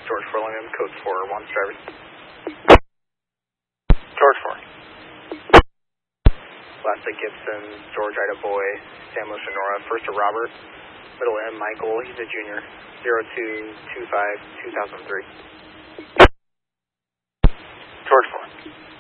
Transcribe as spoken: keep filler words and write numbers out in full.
George four, Long M, code four, wants drivers. George four. Last at Gibson, George Ida Boy, Sam Lucia Nora, first to Robert, middle M, Michael, he's a junior, zero two two five two thousand three. George four.